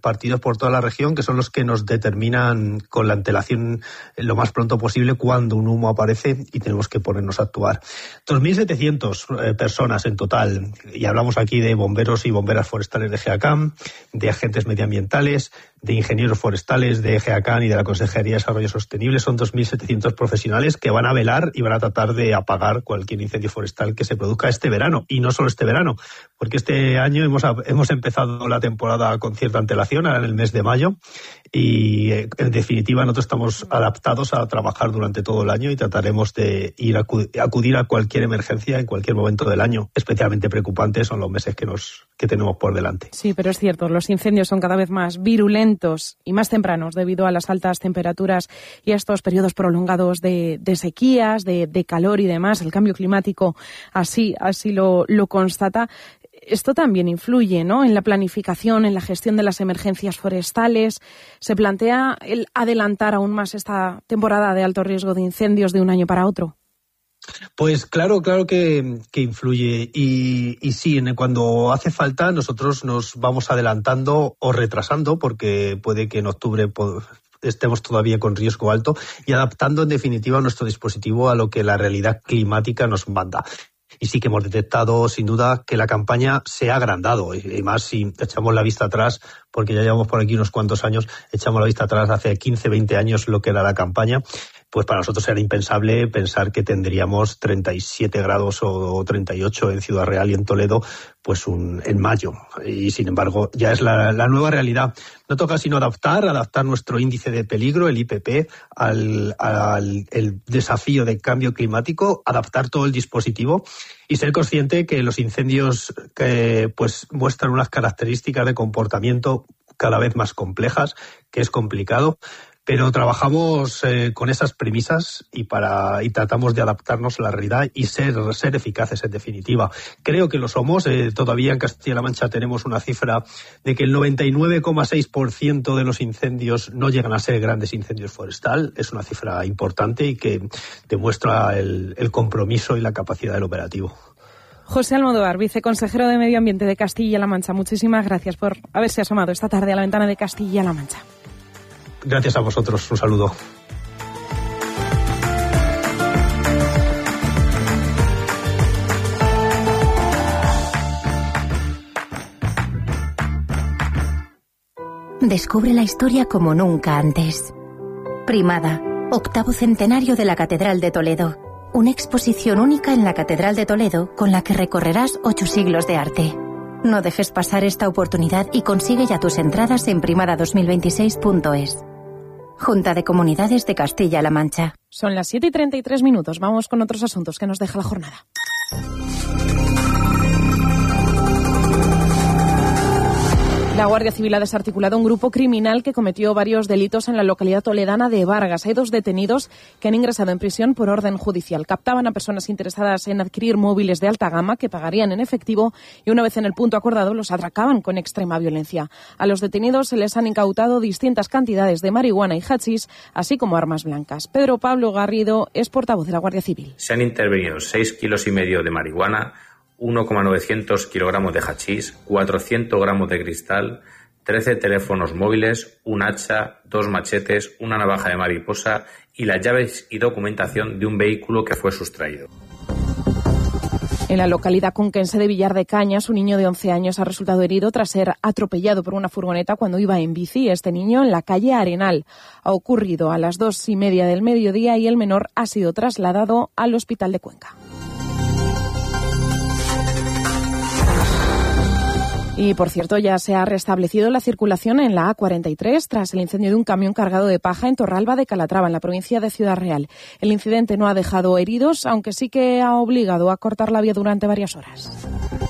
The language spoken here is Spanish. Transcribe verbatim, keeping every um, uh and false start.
repartidos por toda la región, que son los que nos determinan con la antelación lo más pronto posible cuando un humo aparece y tenemos que ponernos a actuar. dos mil setecientas eh, personas en total, y hablamos aquí de bomberos y bomberas forestales de GEACAM, de agentes medioambientales, de ingenieros forestales de GEACAM y de la Consejería de Desarrollo Sostenible. Son dos mil setecientos profesionales que van a velar y van a tratar de apagar cualquier incendio forestal que se produzca este verano. Y no solo este verano, porque este año hemos, hemos empezado la temporada con cierta antelación, ahora en el mes de mayo, y en definitiva nosotros estamos adaptados a trabajar durante todo el año y trataremos de ir a acudir a cualquier emergencia en cualquier momento del año. Especialmente preocupantes son los meses que, nos, que tenemos por delante. Sí, pero es cierto, los incendios son cada vez más virulentos y más tempranos debido a las altas temperaturas y a estos periodos prolongados de, de sequías, de, de calor y demás. El cambio climático así, así lo, lo constata. Esto también influye, ¿no?, en la planificación, en la gestión de las emergencias forestales. ¿Se plantea el adelantar aún más esta temporada de alto riesgo de incendios de un año para otro? Pues claro, claro que, que influye y, y sí, cuando hace falta nosotros nos vamos adelantando o retrasando, porque puede que en octubre estemos todavía con riesgo alto, y adaptando en definitiva nuestro dispositivo a lo que la realidad climática nos manda. Y sí que hemos detectado, sin duda, que la campaña se ha agrandado, y más si echamos la vista atrás, porque ya llevamos por aquí unos cuantos años, echamos la vista atrás hace quince, veinte años lo que era la campaña, pues para nosotros era impensable pensar que tendríamos treinta y siete grados o treinta y ocho en Ciudad Real y en Toledo, pues un, en mayo. Y sin embargo, ya es la, la nueva realidad. No toca sino adaptar, adaptar nuestro índice de peligro, el I P P, al, al el desafío de cambio climático, adaptar todo el dispositivo y ser consciente que los incendios que pues muestran unas características de comportamiento cada vez más complejas, que es complicado, pero trabajamos eh, con esas premisas y para y tratamos de adaptarnos a la realidad y ser, ser eficaces en definitiva. Creo que lo somos. Eh, todavía en Castilla-La Mancha tenemos una cifra de que el noventa y nueve coma seis por ciento de los incendios no llegan a ser grandes incendios forestal. Es una cifra importante y que demuestra el, el compromiso y la capacidad del operativo. José Almodóvar, viceconsejero de Medio Ambiente de Castilla-La Mancha, muchísimas gracias por haberse asomado esta tarde a la ventana de Castilla-La Mancha. Gracias a vosotros. Un saludo. Descubre la historia como nunca antes. Primada, octavo centenario de la Catedral de Toledo. Una exposición única en la Catedral de Toledo con la que recorrerás ocho siglos de arte. No dejes pasar esta oportunidad y consigue ya tus entradas en primada dos mil veintiséis punto es. Junta de Comunidades de Castilla-La Mancha. Son las siete y treinta y tres minutos. Vamos con otros asuntos que nos deja la jornada. La Guardia Civil ha desarticulado un grupo criminal que cometió varios delitos en la localidad toledana de Vargas. Hay dos detenidos que han ingresado en prisión por orden judicial. Captaban a personas interesadas en adquirir móviles de alta gama que pagarían en efectivo y una vez en el punto acordado los atracaban con extrema violencia. A los detenidos se les han incautado distintas cantidades de marihuana y hachís, así como armas blancas. Pedro Pablo Garrido es portavoz de la Guardia Civil. Se han intervenido seis kilos y medio de marihuana, uno coma novecientos kilogramos de hachís, cuatrocientos gramos de cristal, trece teléfonos móviles, un hacha, dos machetes, una navaja de mariposa y las llaves y documentación de un vehículo que fue sustraído. En la localidad conquense de Villar de Cañas, un niño de once años ha resultado herido tras ser atropellado por una furgoneta cuando iba en bici. Este niño en la calle Arenal. Ha ocurrido a las dos y media del mediodía y el menor ha sido trasladado al hospital de Cuenca. Y, por cierto, ya se ha restablecido la circulación en la A cuarenta y tres tras el incendio de un camión cargado de paja en Torralba de Calatrava, en la provincia de Ciudad Real. El incidente no ha dejado heridos, aunque sí que ha obligado a cortar la vía durante varias horas.